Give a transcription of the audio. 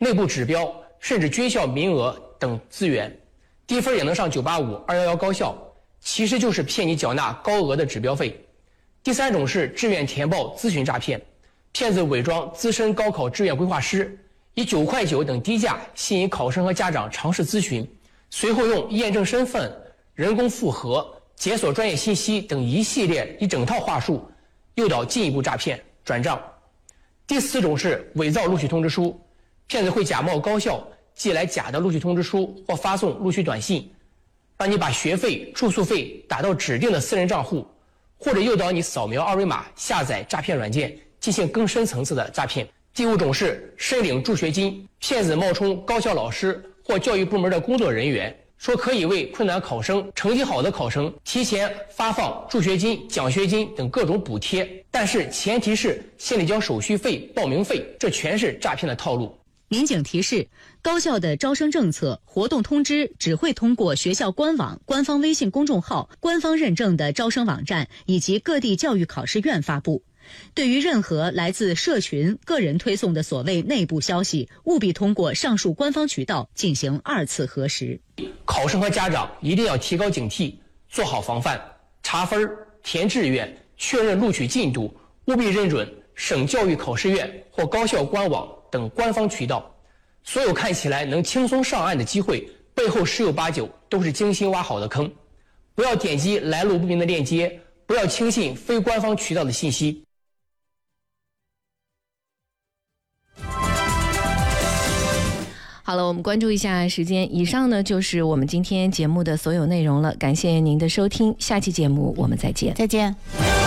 内部指标甚至军校名额等资源，低分也能上985、211高校，其实就是骗你缴纳高额的指标费。第3种是志愿填报咨询诈骗，骗子伪装资深高考志愿规划师，以9.9块等低价吸引考生和家长尝试咨询，随后用验证身份、人工复核、解锁专业信息等一整套话术，诱导进一步诈骗转账。第4种是伪造录取通知书，骗子会假冒高校寄来假的录取通知书或发送录取短信，让你把学费、住宿费打到指定的私人账户，或者诱导你扫描二维码下载诈骗软件进行更深层次的诈骗。第5种是申领助学金，骗子冒充高校老师或教育部门的工作人员，说可以为困难考生、成绩好的考生提前发放助学金、奖学金等各种补贴，但是前提是先得交手续费、报名费，这全是诈骗的套路。 民警提示，高校的招生政策、活动通知只会通过学校官网、官方微信公众号、官方认证的招生网站以及各地教育考试院发布。对于任何来自社群、个人推送的所谓内部消息，务必通过上述官方渠道进行2次核实。 考生和家长一定要提高警惕，做好防范，查分、填志愿、确认录取进度，务必认准省教育考试院或高校官网等官方渠道。所有看起来能轻松上岸的机会，背后十有八九都是精心挖好的坑。不要点击来路不明的链接，不要轻信非官方渠道的信息。 好了，我们关注一下时间。以上呢就是我们今天节目的所有内容了，感谢您的收听，下期节目我们再见。 再见。